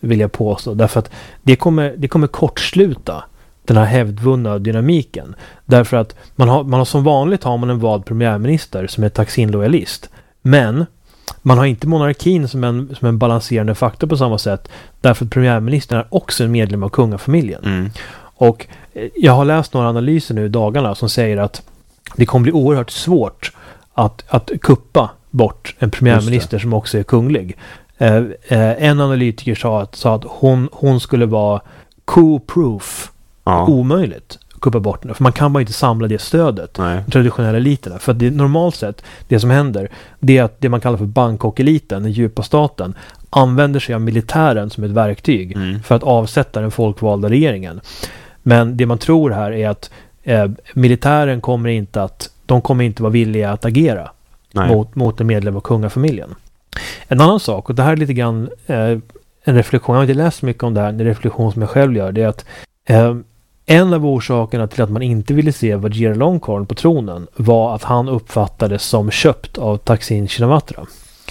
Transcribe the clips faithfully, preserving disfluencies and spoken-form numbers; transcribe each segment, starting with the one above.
vill jag påstå. Därför att det kommer, det kommer kortsluta den här hävdvunna dynamiken. Därför att man har, man har som vanligt har man en vald premiärminister som är Thaksin-lojalist. Men man har inte monarkin som en, som en balanserande faktor på samma sätt. Därför att premiärministern är också en medlem av kungafamiljen. Mm. Och jag har läst några analyser nu i dagarna som säger att det kommer bli oerhört svårt att, att kuppa bort en premiärminister som också är kunglig. Eh, eh, en analytiker sa att, sa att hon, hon skulle vara coup-proof. Ja. Omöjligt att kuppa bort den. För man kan bara inte samla det stödet. Nej. De traditionella eliterna. För att det, normalt sett, det som händer, det är att det man kallar för Bangkok-eliten, den djupa staten, använder sig av militären som ett verktyg mm. för att avsätta den folkvalda regeringen. Men det man tror här är att eh, militären kommer inte att de kommer inte vara villiga att agera mot, mot en medlem av kungafamiljen. En annan sak, och det här är lite grann eh, en reflektion, jag har inte läst mycket om det här, en reflektion som jag själv gör, det är att eh, en av orsakerna till att man inte ville se Vajiralongkorn på tronen var att han uppfattades som köpt av Thaksin Shinawatra.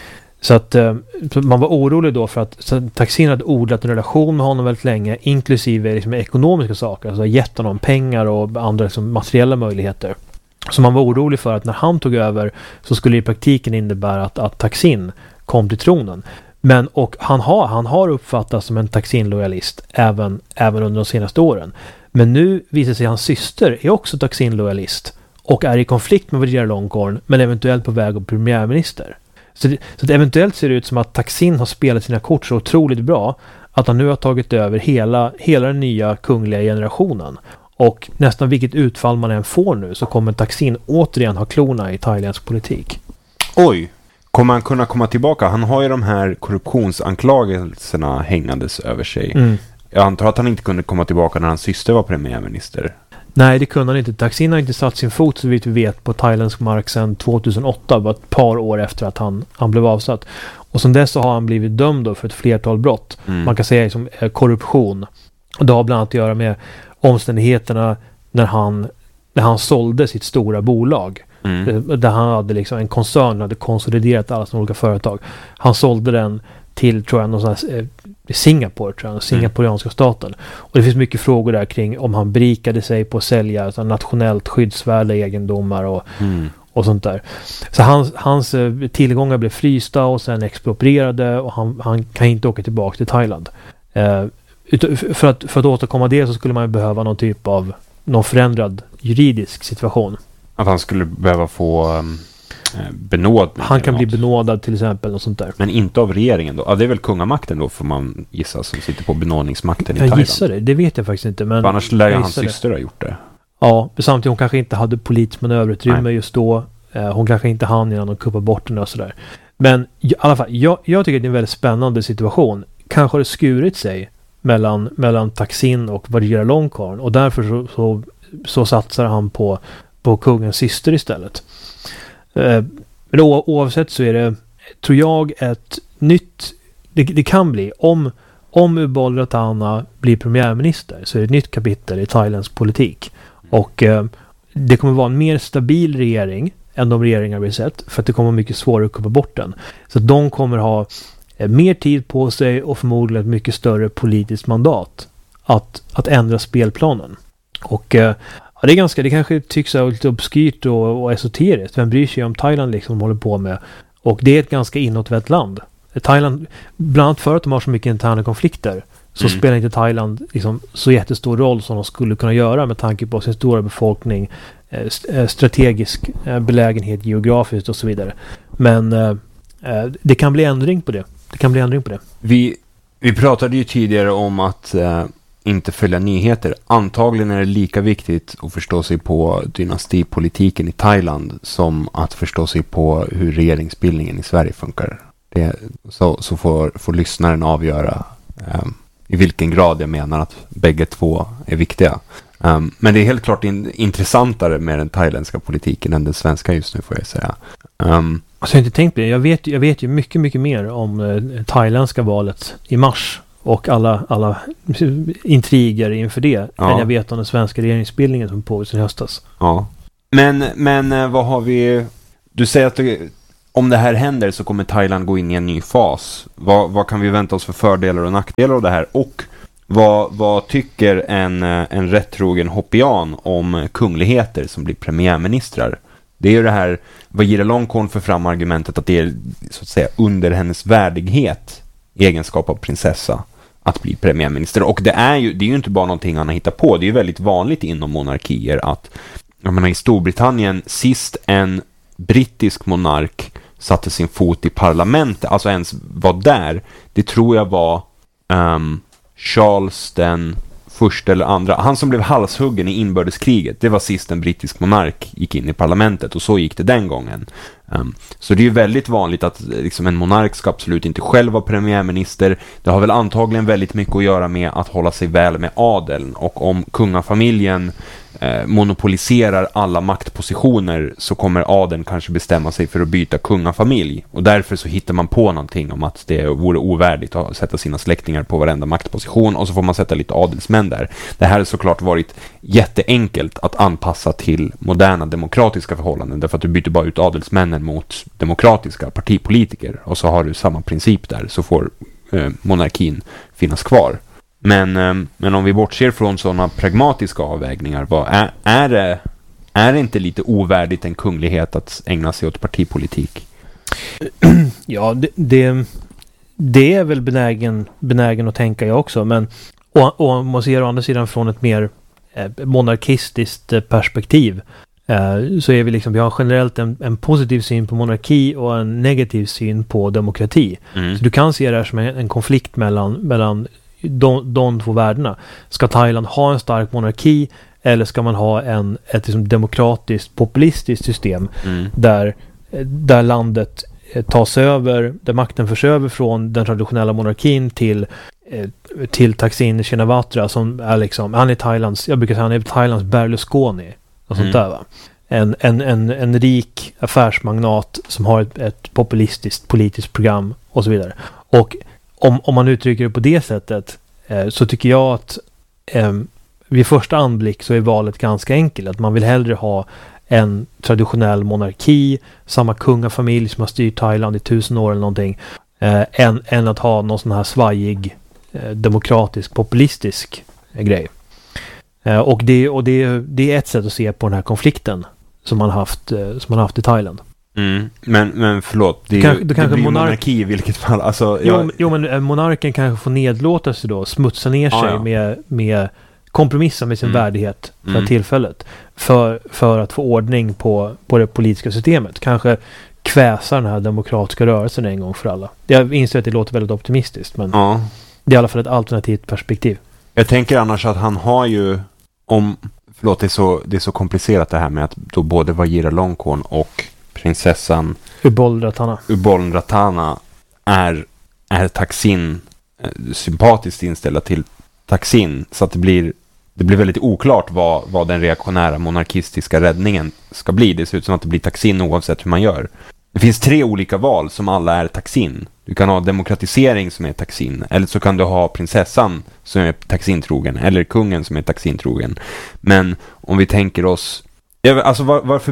Så att eh, man var orolig då för att Thaksin hade odlat en relation med honom väldigt länge, inklusive liksom, ekonomiska saker, alltså gett honom pengar och andra liksom, materiella möjligheter. Så man var orolig för att när han tog över så skulle det i praktiken innebära att, att Thaksin kom till tronen. Men och han har, han har uppfattats som en Thaksin-lojalist även, även under de senaste åren. Men nu visar sig hans syster är också Thaksin-lojalist och är i konflikt med Vajiralongkorn men eventuellt på väg att bli premiärminister. Så, det, så det eventuellt ser det ut som att Thaksin har spelat sina kort så otroligt bra att han nu har tagit över hela, hela den nya kungliga generationen. Och nästan vilket utfall man än får nu så kommer Thaksin återigen ha klorna i thailändsk politik. Oj, kommer han kunna komma tillbaka? Han har ju de här korruptionsanklagelserna hängandes över sig. Mm. Jag antar att han inte kunde komma tillbaka när hans syster var premiärminister. Nej, det kunde han inte. Thaksin har inte satt sin fot så vitt vi vet på thailändsk mark sedan tjugohundraåtta, var ett par år efter att han, han blev avsatt. Och som dess så har han blivit dömd då för ett flertal brott. Mm. Man kan säga liksom, korruption. Och det har bland annat att göra med omständigheterna när han, när han sålde sitt stora bolag. Mm. Där han hade liksom en koncern hade konsoliderat alla sina olika företag. Han sålde den till, tror jag, någon sån här, eh, Singapore, tror jag, den singaporianska staten. Och det finns mycket frågor där kring om han berikade sig på att sälja alltså, nationellt skyddsvärda egendomar och, mm. och sånt där. Så hans, hans eh, tillgångar blev frysta och sen exproprierade och han, han kan inte åka tillbaka till Thailand. Eh, För att, för att återkomma det så skulle man behöva någon typ av någon förändrad juridisk situation. Att han skulle behöva få um, benådning. Han kan bli benådad till exempel och sånt där. Men inte av regeringen då? Ja, det är väl kungamakten då får man gissa som sitter på benådningsmakten i Thailand. Jag gissar det, det vet jag faktiskt inte. Men annars lär ju hans syster ha gjort det. Ja, samtidigt hon kanske inte hade politiskt manöverutrymme Nej. just då. Eh, hon kanske inte hann innan de kuppade bort den och sådär. Men i alla fall, jag, jag tycker det är en väldigt spännande situation. Kanske har det skurit sig mellan, mellan Thaksin och Vajiralongkorn och därför så, så, så satsar han på, på kungens syster istället. Eh, men o, oavsett så är det, tror jag, ett nytt, det, det kan bli, om, om Ubal Ratana blir premiärminister så är det ett nytt kapitel i Thailands politik. Och eh, det kommer vara en mer stabil regering än de regeringar vi sett för att det kommer vara mycket svårare att kuppa bort den. Så att de kommer ha mer tid på sig och förmodligen ett mycket större politiskt mandat att, att ändra spelplanen. Och eh, ja, det är ganska, det kanske tycks vara lite obskyrt och, och esoteriskt. Vem bryr sig om Thailand liksom håller på med? Och det är ett ganska inåtvänt land. Thailand, bland annat för att de har så mycket interna konflikter så mm. spelar inte Thailand liksom så jättestor roll som de skulle kunna göra med tanke på sin stora befolkning, eh, strategisk eh, belägenhet geografiskt och så vidare. Men eh, det kan bli ändring på det. Det kan bli ändring på det. Vi, vi pratade ju tidigare om att eh, inte följa nyheter. Antagligen är det lika viktigt att förstå sig på dynastipolitiken i Thailand som att förstå sig på hur regeringsbildningen i Sverige funkar. Det, så så får, får lyssnaren avgöra eh, i vilken grad jag menar att bägge två är viktiga. Um, men det är helt klart in, intressantare med den thailändska politiken än den svenska just nu, får jag säga. Um, alltså, jag har inte tänkt på det. Jag vet, jag vet ju mycket, mycket mer om eh, thailändska valet i mars och alla, alla intriger inför det ja. än jag vet om den svenska regeringsbildningen som pågår sedan höstas. Ja. Men, men vad har vi... Du säger att det, om det här händer så kommer Thailand gå in i en ny fas. Vad, vad kan vi vänta oss för fördelar och nackdelar av det här? Och vad, vad tycker en, en rättrogen hoppian om kungligheter som blir premiärministrar? Det är ju det här, vad Jiralongkorn för fram argumentet att det är så att säga under hennes värdighet i egenskap av prinsessa att bli premiärminister. Och det är ju, det är ju inte bara någonting han har hittat på. Det är ju väldigt vanligt inom monarkier att, jag menar, i Storbritannien sist en brittisk monark satte sin fot i parlamentet, alltså ens var där, det tror jag var um, Charles den första eller andra, han som blev halshuggen i inbördeskriget, det var sist en brittisk monark gick in i parlamentet, och så gick det den gången. Um, så det är ju väldigt vanligt att liksom, en monark ska absolut inte själv vara premiärminister. Det har väl antagligen väldigt mycket att göra med att hålla sig väl med adeln, och om kungafamiljen eh, monopoliserar alla maktpositioner så kommer adeln kanske bestämma sig för att byta kungafamilj, och därför så hittar man på någonting om att det vore ovärdigt att sätta sina släktingar på varenda maktposition, och så får man sätta lite adelsmän där. Det här har såklart varit jätteenkelt att anpassa till moderna demokratiska förhållanden, därför att du byter bara ut adelsmännen mot demokratiska partipolitiker, och så har du samma princip där, så får eh, monarkin finnas kvar. Men, eh, men om vi bortser från sådana pragmatiska avvägningar, vad är, är, det, är det inte lite ovärdigt en kunglighet att ägna sig åt partipolitik? Ja, det, det, det är väl benägen, benägen att tänka jag också, men och, och man ser å andra sidan från ett mer eh, monarkistiskt eh, perspektiv, eh, så är vi liksom, vi har generellt en, en positiv syn på monarki och en negativ syn på demokrati. Mm. Så du kan se det här som en, en konflikt mellan, mellan de, de två värdena. Ska Thailand ha en stark monarki, eller ska man ha en, ett liksom demokratiskt, populistiskt system mm. där, där landet tas över, där makten förs över från den traditionella monarkin till till Thaksin Shinawatra, som är liksom, han är Thailands, jag brukar säga han är Thailands Berlusconi och sånt mm. där, va. En, en, en, en rik affärsmagnat som har ett, ett populistiskt politiskt program och så vidare. Och om, om man uttrycker det på det sättet eh, så tycker jag att eh, vid första anblick så är valet ganska enkelt, att man vill hellre ha en traditionell monarki, samma kungafamilj som har styrt Thailand i tusen år eller någonting, eh, än, än att ha någon sån här svajig eh, demokratisk, populistisk eh, grej. Eh, och det, och det, det är ett sätt att se på den här konflikten som man haft, eh, som man haft i Thailand. Mm. Men, men förlåt, det, kan, det blir monark... monarki i vilket fall. Alltså, jo, jag... jo, men monarken kanske får nedlåta sig då, smutsa ner sig ah, ja. med, med kompromissa med sin mm. värdighet för mm. tillfället. För, för att få ordning på, på det politiska systemet. Kanske kväsa den här demokratiska rörelsen en gång för alla. Jag inser att det låter väldigt optimistiskt, men ja. det är i alla fall ett alternativt perspektiv. Jag tänker annars att han har ju, om, förlåt, det är så, det är så komplicerat det här med att då både Vajiralongkorn och prinsessan Ubol Ratana, Ubol Ratana är, är Thaksin eh, sympatiskt inställda till Thaksin, så att det blir det blir väldigt oklart vad, vad den reaktionära monarkistiska räddningen ska bli. Det ser ut som att det blir Thaksin oavsett hur man gör. Det finns tre olika val som alla är Thaksin. Du kan ha demokratisering som är Thaksin, eller så kan du ha prinsessan som är Thaksin-trogen, eller kungen som är Thaksin-trogen. Men om vi tänker oss, alltså var, varför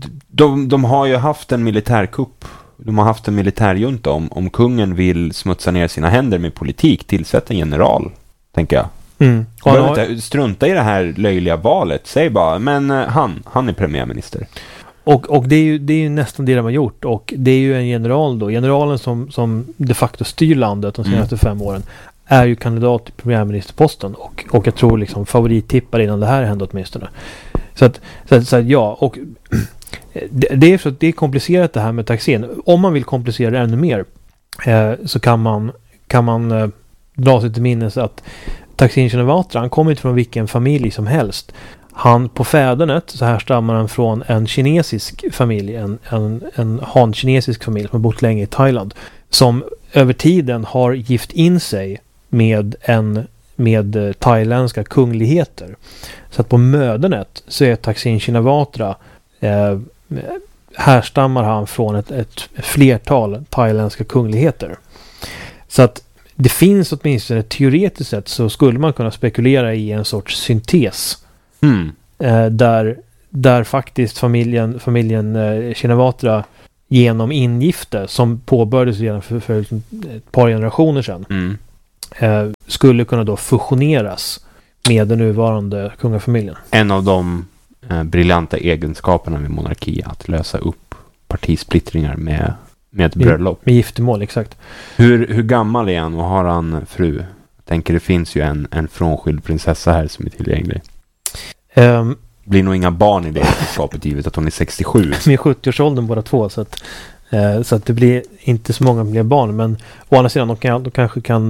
de, de har ju haft en militärkupp, de har haft en militärjunta. Om, om kungen vill smutsa ner sina händer med politik, tillsätta en general, tänker jag. Mm. Och han har... inte strunta i det här löjliga valet. Säg bara, men han, han är premiärminister. Och, och det är ju det är ju nästan det de har gjort. Och det är ju en general då. Generalen som, som de facto styr landet de senaste mm. fem åren är ju kandidat till premiärministerposten. Och, och jag tror liksom favorittippar innan det här hände åtminstone. Så att, så att, så att ja, och det, det är så att det är komplicerat det här med Thaksin. Om man vill komplicera det ännu mer eh, så kan man, kan man eh, dra sig till minnes att Thaksin Shinawatra, han kommer inte från vilken familj som helst. Han på fädernet så här stammar han från en kinesisk familj, en, en, en han-kinesisk familj som har bott länge i Thailand, som över tiden har gift in sig med en med thailändska kungligheter. Så att på mödernet så är Thaksin Shinawatra eh, härstammar han från ett, ett flertal thailändska kungligheter. Så att det finns åtminstone teoretiskt sett så skulle man kunna spekulera i en sorts syntes mm. eh, där, där faktiskt familjen, familjen eh, Shinawatra genom ingifte som påbörjades redan för, för ett par generationer sedan Mm. eh, skulle kunna då fusioneras med den nuvarande kungafamiljen. En av de eh, briljanta egenskaperna med monarki, att lösa upp partisplittringar med, med ett bröllop. Med giftermål, exakt. Hur, hur gammal är han och har han fru? Jag tänker det finns ju en, en frånskild prinsessa här som är tillgänglig. Um, Det blir nog inga barn i det äktenskapet givet att hon är sextiosju. med sjuttio-årsåldern båda två, så att, eh, så att det blir inte så många fler barn, men å andra sidan de, kan, de kanske kan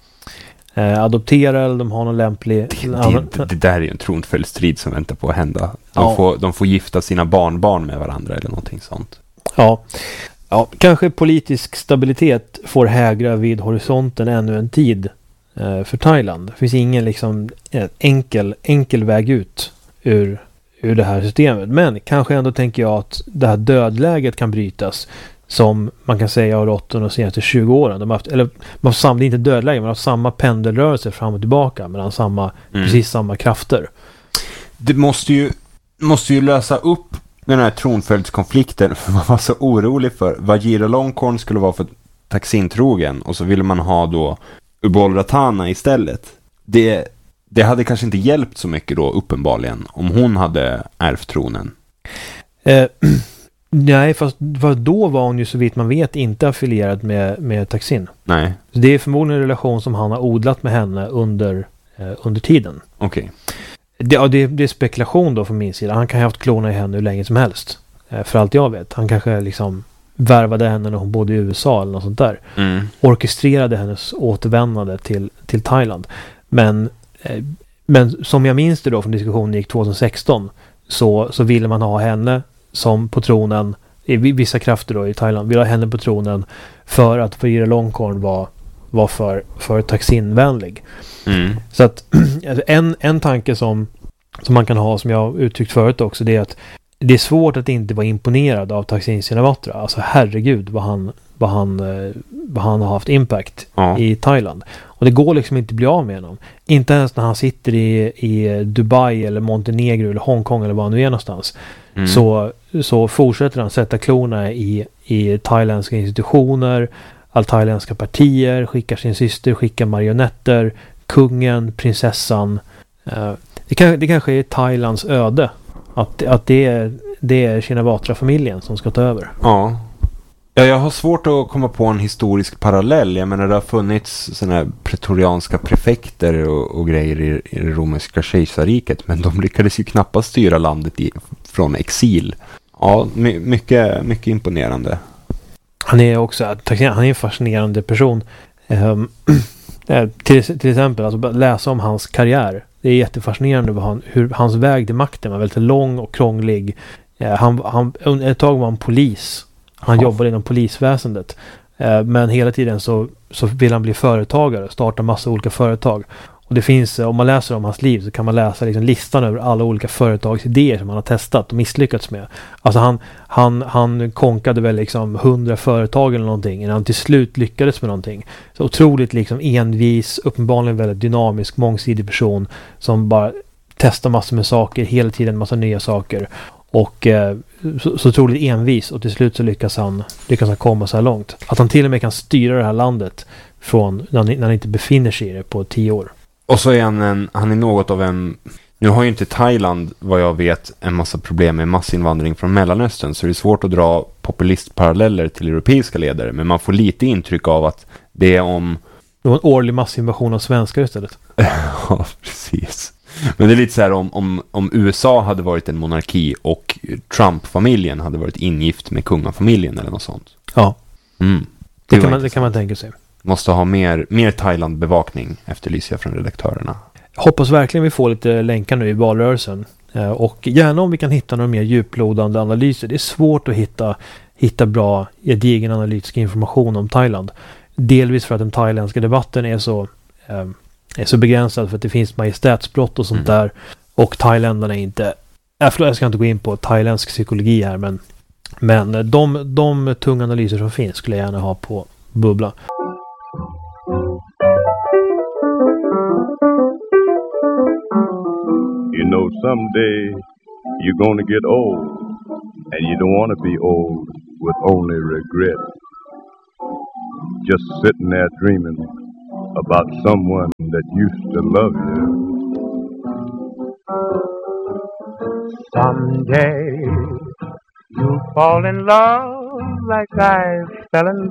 eh, adoptera eller de har någon lämplig... Det, det, det där är ju en tronföljdsstrid som väntar på att hända. De, Ja. får, de får gifta sina barnbarn med varandra eller någonting sånt. Ja. Ja, kanske politisk stabilitet får hägra vid horisonten ännu en tid eh, för Thailand. Det finns ingen liksom eh, enkel, enkel väg ut ur, ur det här systemet. Men kanske ändå tänker jag att det här dödläget kan brytas som man kan säga har rått under de senaste tjugo åren. De har haft, eller man har samma, inte dödläge, man har haft samma pendelrörelse fram och tillbaka mellan samma, Mm. precis samma krafter. Det måste ju, måste ju lösa upp den här tronföljdskonflikten, för man var så orolig för vad Jiralongkorn skulle vara för Thaksin-trogen, och så ville man ha då Ubol Ratana istället. Det, det hade kanske inte hjälpt så mycket då uppenbarligen om hon hade ärvt tronen. Eh, nej, fast för då var hon ju så vitt man vet inte affilierad med, med Thaksin. Nej, Så det är förmodligen en relation som han har odlat med henne under, eh, under tiden. okej. Det, ja, det, det är spekulation då från min sida. Han kan ha haft klorna i henne hur länge som helst. Eh, för allt jag vet. Han kanske liksom värvade henne när hon bodde i U S A eller något sånt där. Mm. Orkestrerade hennes återvändande till, till Thailand. Men, eh, men som jag minns det då från diskussionen gick tjugohundrasexton så, så ville man ha henne som på tronen, i vissa krafter då i Thailand, ville ha henne på tronen för att Jiralongkorn var, var för, för Thaksin-vänlig. Mm. Så att en, en tanke som, som man kan ha, som jag har uttryckt förut också, det är att det är svårt att inte vara imponerad av Thaksin Shinawatra. Alltså herregud vad han, vad han, eh, vad han har haft impact Ja. i Thailand. Och det går liksom inte att bli av med honom. Inte ens när han sitter i, i Dubai eller Montenegro eller Hongkong eller var han nu är någonstans. Mm. Så, så fortsätter han sätta klorna i, i thailändska institutioner, all thailändska partier, skickar sin syster, skickar marionetter, kungen, prinsessan. Eh, det, kan, det kanske är Thailands öde. Att, att det är, det är Shinawatra-familjen som ska ta över. Ja. Ja, jag har svårt att komma på en historisk parallell. Jag menar, det har funnits såna här pretorianska prefekter och, och grejer i, i det romerska kejsarriket, men de lyckades ju knappast styra landet i, från exil. Ja, my, mycket, mycket imponerande. Han är också han är en fascinerande person. Um, till, till exempel, alltså bara läsa om hans karriär. Det är jättefascinerande vad han, hur hans väg till makten var väldigt lång och krånglig. Uh, han, han, ett tag var han polis. Han Ja. jobbade inom polisväsendet. Uh, men hela tiden så, så vill han bli företagare. Starta massa olika företag. Och det finns, om man läser om hans liv så kan man läsa liksom listan över alla olika företagsidéer som han har testat och misslyckats med. Alltså han, han, han konkade väl liksom hundra företag eller någonting innan han till slut lyckades med någonting. Så otroligt liksom envis, uppenbarligen väldigt dynamisk, mångsidig person som bara testar massor med saker, hela tiden massa nya saker. Och eh, så, så otroligt envis, och till slut så lyckas han, lyckas han komma så här långt. Att han till och med kan styra det här landet från när han, när han inte befinner sig i det på tio år. Och så är han, en, han är något av en... Nu har ju inte Thailand, vad jag vet, en massa problem med massinvandring från Mellanöstern, så det är svårt att dra populistparalleller till europeiska ledare, men man får lite intryck av att det är om... Det var en årlig massinvasion av svenskar istället. Ja, precis. Men det är lite så här om, om, om U S A hade varit en monarki och Trump-familjen hade varit ingift med kungafamiljen eller något sånt. Ja, Mm. det, Det kan var man, det kan man tänka sig. Måste ha mer, mer Thailand-bevakning, efterlyser jag från redaktörerna. Hoppas verkligen vi får lite länkar nu i valrörelsen. Eh, och gärna om vi kan hitta några mer djuplodande analyser. Det är svårt att hitta, hitta bra, gedigen analytisk information om Thailand. Delvis för att den thailändska debatten är så, eh, är så begränsad, för att det finns majestätsbrott och sånt Mm. där. Och thailändarna är inte... Jag, förlåt, jag ska inte gå in på thailändsk psykologi här, men, men de, de tunga analyser som finns skulle jag gärna ha på Bubbla. You know, someday you're going to get old, and you don't want to be old with only regret. Just sitting there dreaming about someone that used to love you. Someday you'll fall in love like I fell in